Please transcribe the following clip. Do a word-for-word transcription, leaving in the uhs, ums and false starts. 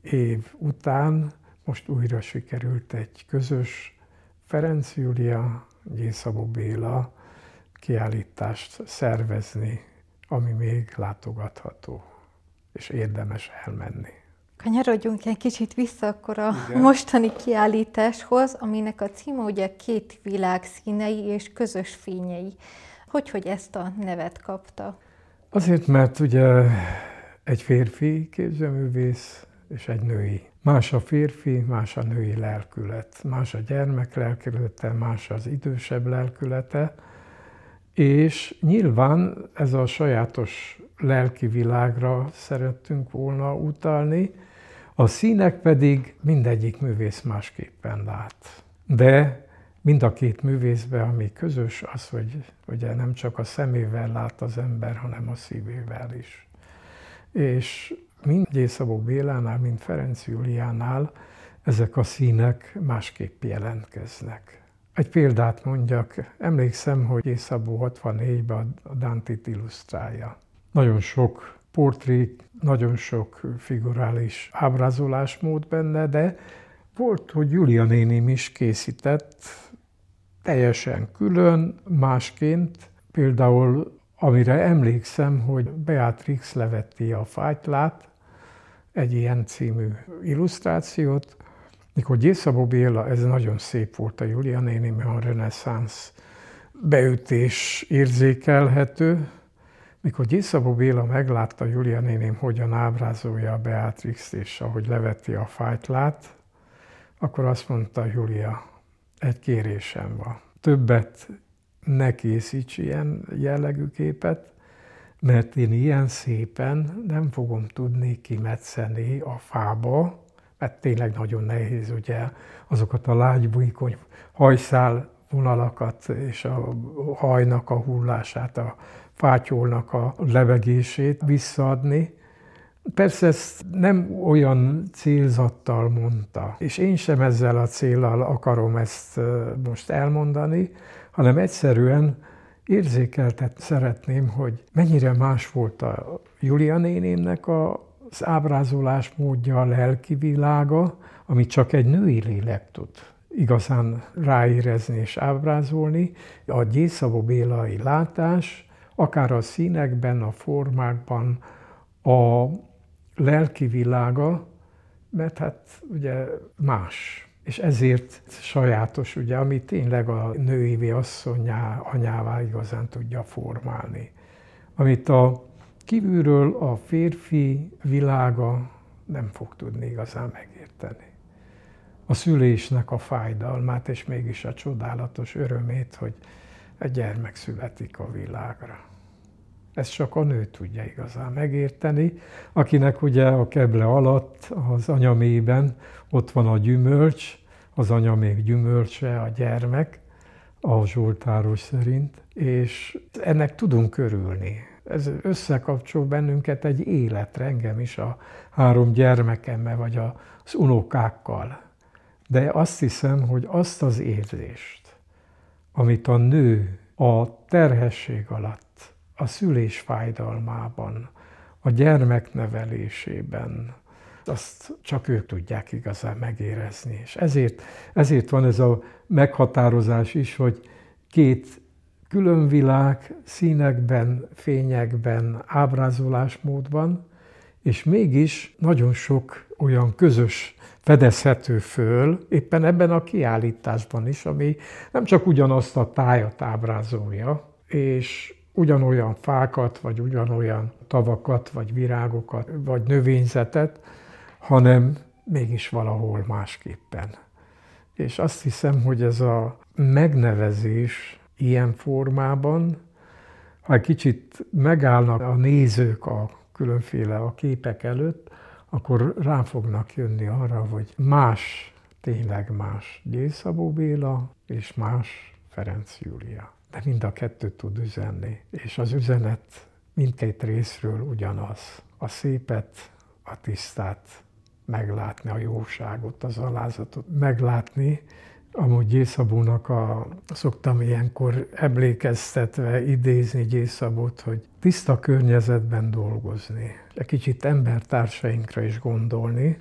év után most újra sikerült egy közös Ferenc Júlia, Gyészabó Béla kiállítást szervezni, ami még látogatható, és érdemes elmenni. Kanyarodjunk egy kicsit vissza akkor a Igen. mostani kiállításhoz, aminek a címe ugye Két világ színei és közös fényei. Hogy, hogy ezt a nevet kapta? Azért, mert ugye egy férfi képzőművész és egy női. Más a férfi, más a női lelkület, más a gyermek lelkülete, más az idősebb lelkülete, és nyilván ez a sajátos lelki világra szerettünk volna utalni, a színek pedig mindegyik művész másképpen lát. De mind a két művészben, ami közös, az, hogy ugye nem csak a szemével lát az ember, hanem a szívével is. És mind Gyészabó Bélánál, mind Ferenc Júliánál ezek a színek másképp jelentkeznek. Egy példát mondjak, emlékszem, hogy Gyészabó hatvannégyben a Dantit illusztrálja. Nagyon sok portré, nagyon sok figurális ábrázolásmód benne, de volt, hogy Júlia néném is készített teljesen külön, másként. Például, amire emlékszem, hogy Beatrix leveti a fátylát, egy ilyen című illusztrációt, mikor Gyészabó Béla, ez nagyon szép volt a Júlia néném, a reneszánsz beütés érzékelhető. Mikor Gyészabó Béla meglátta Júlia néném, hogyan ábrázolja a Beatrixt, és ahogy leveti a fátylát, akkor azt mondta Júlia, egy kérésem van. Többet ne készíts ilyen jellegű képet, mert én ilyen szépen nem fogom tudni kimetszeni a fába, mert tényleg nagyon nehéz ugye azokat a lágybújkony hajszál vonalakat és a hajnak a hullását, a fátyolnak a levegését visszaadni. Persze ezt nem olyan célzattal mondta, és én sem ezzel a céllal akarom ezt most elmondani, hanem egyszerűen érzékeltet szeretném, hogy mennyire más volt a Júlia nénémnek az ábrázolás módja, a lelki világa, amit csak egy női lélek tud igazán ráérezni és ábrázolni. A Gyészabó Bélai látás, akár a színekben, a formákban, a lelki világa, mert hát ugye más. És ezért sajátos, ugye, ami tényleg a nőivé asszonnyá, anyává igazán tudja formálni. Amit a kívülről a férfi világa nem fog tudni igazán megérteni. A szülésnek a fájdalmát, és mégis a csodálatos örömét, hogy egy gyermek születik a világra. Ezt csak a nő tudja igazán megérteni, akinek ugye a keble alatt, az anyaméhben ott van a gyümölcs, az anyaméh gyümölcse, a gyermek, a zsoltáros szerint, és ennek tudunk örülni. Ez összekapcsol bennünket egy életre, engem is a három gyermekemmel, vagy az unokákkal. De azt hiszem, hogy azt az érzést, amit a nő a terhesség alatt, a szülés fájdalmában, a gyermek nevelésében, azt csak ők tudják igazán megérezni. És ezért, ezért van ez a meghatározás is, hogy két külön világ színekben, fényekben, ábrázolásmódban, és mégis nagyon sok olyan közös fedezhető föl, éppen ebben a kiállításban is, ami nem csak ugyanazt a tájat ábrázolja, és ugyanolyan fákat, vagy ugyanolyan tavakat, vagy virágokat, vagy növényzetet, hanem mégis valahol másképpen. És azt hiszem, hogy ez a megnevezés ilyen formában, ha egy kicsit megállnak a nézők a különféle a képek előtt, akkor rá fognak jönni arra, hogy más, tényleg más Gyészabó Béla, és más Ferenc Júlia. De mind a kettő tud üzenni, és az üzenet mindkét részről ugyanaz. A szépet, a tisztát meglátni, a jóságot, az alázatot meglátni. Amúgy Gyészabónak a, szoktam ilyenkor emlékeztetve idézni Gyészabót, hogy tiszta környezetben dolgozni, egy kicsit embertársainkra is gondolni,